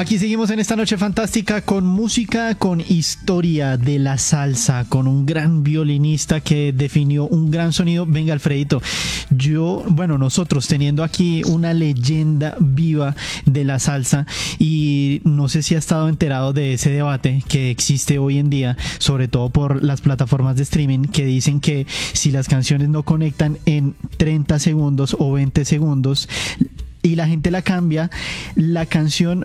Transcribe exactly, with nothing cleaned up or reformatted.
Aquí seguimos en esta noche fantástica con música, con historia de la salsa, con un gran violinista que definió un gran sonido. Venga, Alfredito, yo, bueno, nosotros teniendo aquí una leyenda viva de la salsa, y no sé si ha estado enterado de ese debate que existe hoy en día, sobre todo por las plataformas de streaming, que dicen que si las canciones no conectan en treinta segundos o veinte segundos y la gente la cambia, la canción